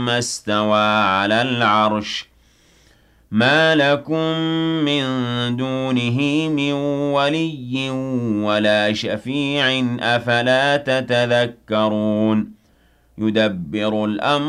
ثم استوى على العرش ما لكم من دونه من ولي ولا شفيع أفلا تتذكرون يدبر الأمر